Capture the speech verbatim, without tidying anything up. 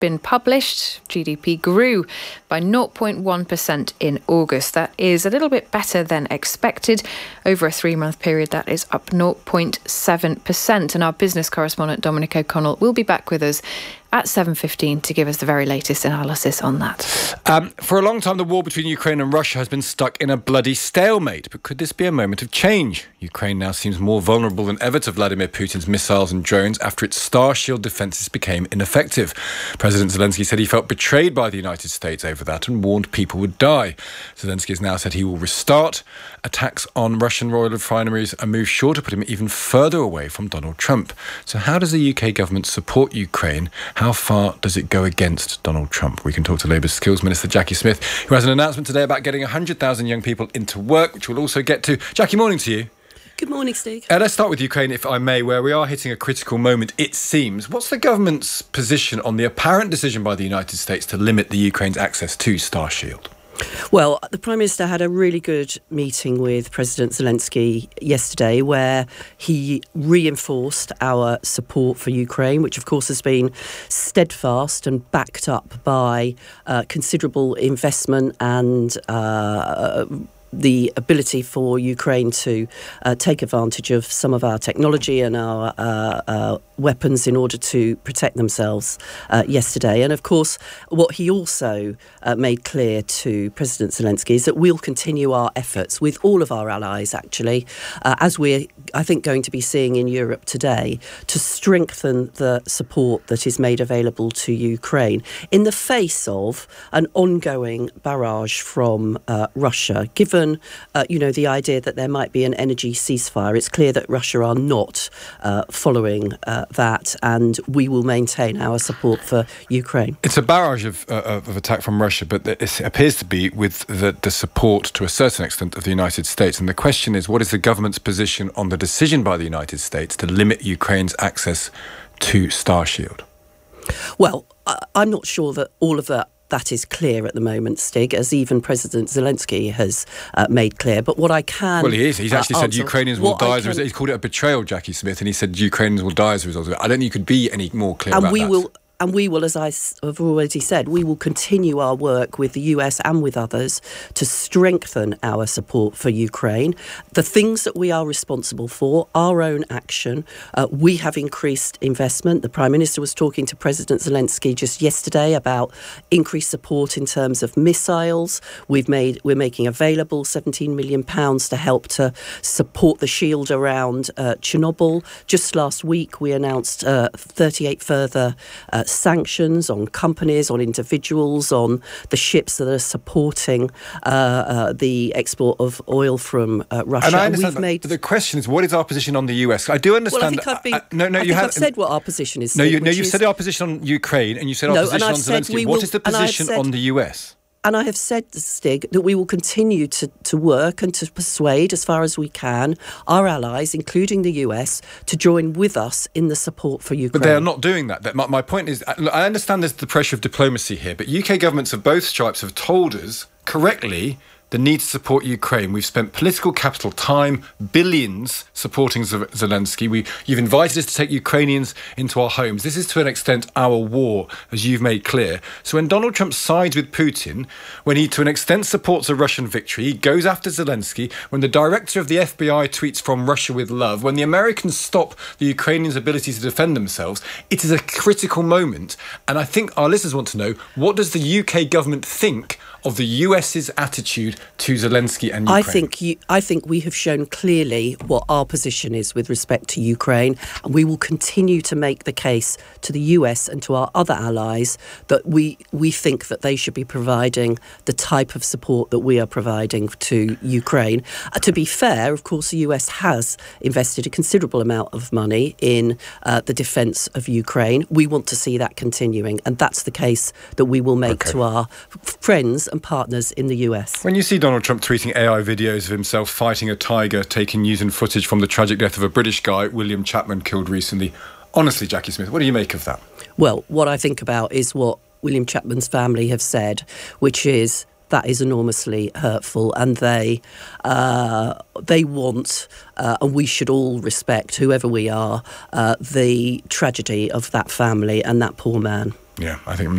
been published. G D P grew by zero point one percent in August. That is a little bit better than expected. Over a three-month period, that is up zero point seven percent. And our business correspondent, Dominic O'Connell, will be back with us at seven fifteen to give us the very latest analysis on that. Um, for a long time, the war between Ukraine and Russia has been stuck in a bloody stalemate. But could this be a moment of change? Ukraine now seems more vulnerable than ever to Vladimir Putin's missiles and drones after its Starshield defences became ineffective. President Zelensky said he felt betrayed by the United States over that and warned people would die. Zelensky has now said he will restart attacks on Russian oil refineries, a move sure to put him even further away from Donald Trump. So how does the U K government support Ukraine? How far does it go against Donald Trump? We can talk to Labour's Skills Minister Jackie Smith, who has an announcement today about getting one hundred thousand young people into work, which we'll also get to. Jackie, morning to you. Good morning, Steve. Uh, let's start with Ukraine, if I may, where we are hitting a critical moment, it seems. What's the government's position on the apparent decision by the United States to limit the Ukraine's access to Starshield? Well, the Prime Minister had a really good meeting with President Zelensky yesterday where he reinforced our support for Ukraine, which of course has been steadfast and backed up by uh, considerable investment and uh, the ability for Ukraine to uh, take advantage of some of our technology and our uh, uh, weapons in order to protect themselves uh, yesterday. And of course, what he also uh, made clear to President Zelensky is that we'll continue our efforts with all of our allies, actually, uh, as we're, I think, going to be seeing in Europe today, to strengthen the support that is made available to Ukraine in the face of an ongoing barrage from uh, Russia. Given Uh, you know, the idea that there might be an energy ceasefire, it's clear that Russia are not uh, following uh, that, and we will maintain our support for Ukraine. It's a barrage of, uh, of attack from Russia, but it appears to be with the, the support, to a certain extent, of the United States. And the question is, what is the government's position on the decision by the United States to limit Ukraine's access to Starshield? Well, I'm not sure that all of that That is clear at the moment, Stig, as even President Zelensky has uh, made clear. But what I can... Well, he is. He's actually uh, said Ukrainians will die as a result. He's called it a betrayal, Jackie Smith, and he said Ukrainians will die as a result of it. I don't think you could be any more clear and about we that. Will, and we will, as I have already said, we will continue our work with the U S and with others to strengthen our support for Ukraine. The things that we are responsible for, our own action, uh, we have increased investment. The Prime Minister was talking to President Zelensky just yesterday about increased support in terms of missiles. We've made, we're making available seventeen million pounds to help to support the shield around uh, Chernobyl. Just last week, we announced uh, thirty-eight further uh, sanctions on companies, on individuals, on the ships that are supporting uh, uh, the export of oil from uh, Russia. And I understand, We've made... the question is, what is our position on the U S? I do understand... Well, I think that, I've, been, uh, no, no, I you think have, I've said what our position is. No, you, no, you is, said our position on Ukraine and you said our no, position on Zelensky. What will, is the position said, on the U S? And I have said, Stig, that we will continue to, to work and to persuade, as far as we can, our allies, including the U S, to join with us in the support for Ukraine. But they are not doing that. that my, my point is, I understand there's the pressure of diplomacy here, but U K governments of both stripes have told us, correctly, the need to support Ukraine. We've spent political capital, time, billions supporting Zelensky. We, you've invited us to take Ukrainians into our homes. This is, to an extent, our war, as you've made clear. So when Donald Trump sides with Putin, when he, to an extent, supports a Russian victory, he goes after Zelensky, when the director of the F B I tweets from Russia with love, when the Americans stop the Ukrainians' ability to defend themselves, it is a critical moment. And I think our listeners want to know, what does the U K government think of the US's attitude to Zelensky and Ukraine? I think you, I think we have shown clearly what our position is with respect to Ukraine, and we will continue to make the case to the U S and to our other allies that we we think that they should be providing the type of support that we are providing to Ukraine. Uh, to be fair, of course, the U S has invested a considerable amount of money in uh, the defence of Ukraine. We want to see that continuing, and that's the case that we will make okay. to our friends and partners in the U S. When you see Donald Trump tweeting A I videos of himself fighting a tiger, taking news and footage from the tragic death of a British guy, William Chapman, killed recently, honestly, Jackie Smith, what do you make of that? Well, what I think about is what William Chapman's family have said, which is that is enormously hurtful, and they uh, they want, uh, and we should all respect, whoever we are, uh, the tragedy of that family and that poor man. Yeah, I think